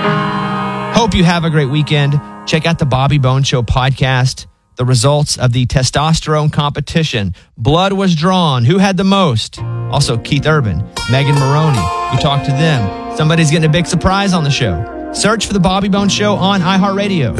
Hope you have a great weekend. Check out the Bobby Bones Show podcast. The results of the testosterone competition. Blood was drawn. Who had the most? Also, Keith Urban, Megan Maroney. We talked to them. Somebody's getting a big surprise on the show. Search for the Bobby Bones Show on iHeartRadio.